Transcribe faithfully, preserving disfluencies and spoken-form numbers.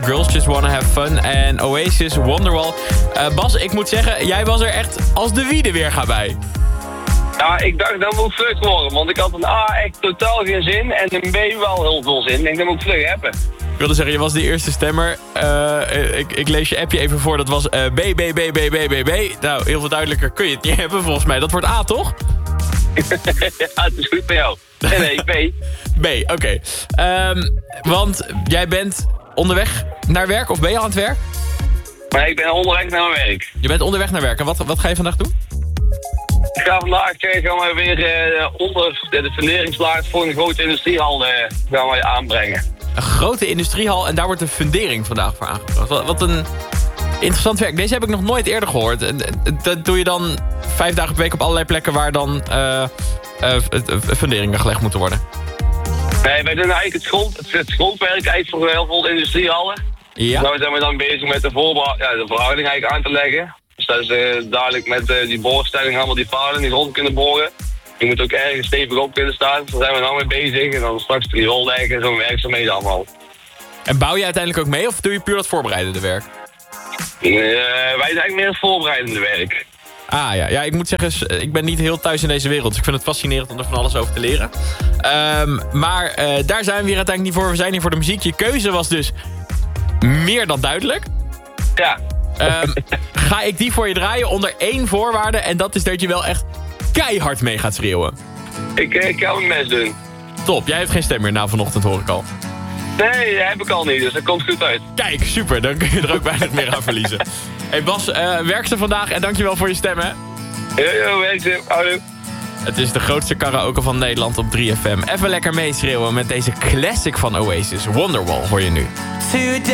Girls Just Wanna Have Fun en Oasis, Wonderwall. Uh, Bas, ik moet zeggen, jij was er echt als de wiede weer gaan bij. Ja, ik dacht dat moet vlug worden, want ik had een A echt totaal geen zin en een B wel heel veel zin. Ik denk dat moet ik vlug hebben. Ik wilde zeggen, je was de eerste stemmer. Uh, ik, ik lees je appje even voor, dat was uh, B, B, B, B, B, B, B. Nou, heel veel duidelijker kun je het niet hebben volgens mij. Dat wordt A, toch? Ja, het is goed bij jou. Nee, nee, B. B, oké. Okay. Um, want jij bent onderweg naar werk of ben je al aan het werk? Maar ik ben onderweg naar mijn werk. Je bent onderweg naar werk. En wat, wat ga je vandaag doen? Ik ga vandaag uh, gaan we weer uh, onder de funderingslaag voor een grote industriehal uh, gaan we aanbrengen. Een grote industriehal en daar wordt de fundering vandaag voor aangebracht. Wat, wat een interessant werk. Deze heb ik nog nooit eerder gehoord. En dat doe je dan vijf dagen per week op allerlei plekken waar dan uh, uh, funderingen gelegd moeten worden. Nee, wij doen eigenlijk het, grond, het, het grondwerk eigenlijk voor heel veel industriehallen. Ja. Nou zijn we dan bezig met de, voorbouw, ja, de verhouding eigenlijk aan te leggen. Dus dat is uh, dadelijk met uh, die boorstelling allemaal die palen in de grond kunnen boren. Je moet ook ergens stevig op kunnen staan. Daar zijn we nou mee bezig. En dan straks de riool leggen en zo'n werkzaamheden allemaal. En bouw je uiteindelijk ook mee of doe je puur dat voorbereidende werk? Uh, wij zijn eigenlijk meer het voorbereidende werk. Ah ja. ja, ik moet zeggen, ik ben niet heel thuis in deze wereld. Dus ik vind het fascinerend om er van alles over te leren. Um, maar uh, daar zijn we hier uiteindelijk niet voor. We zijn hier voor de muziek. Je keuze was dus meer dan duidelijk. Ja. Um, ga ik die voor je draaien onder één voorwaarde. En dat is dat je wel echt keihard mee gaat schreeuwen. Ik, ik ga mijn mes doen. Top, jij hebt geen stem meer na vanochtend, hoor ik al. Nee, dat heb ik al niet, dus dat komt goed uit. Kijk, super, dan kun je er ook weinig meer aan verliezen. Hey Bas, uh, werk ze vandaag en dankjewel voor je stem, hè. Yo, yo, werk ze. Houdoe. Het is de grootste karaoke van Nederland op drie F M. Even lekker meeschreeuwen met deze classic van Oasis. Wonderwall hoor je nu.